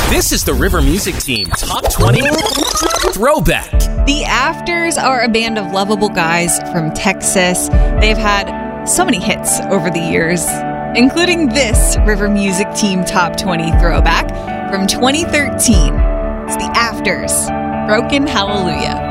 This is the River Music Team Top 20 Throwback. The Afters are a band of lovable guys from Texas. They've had so many hits over the years, including this River Music Team Top 20 Throwback from 2013. It's The Afters, Broken Hallelujah.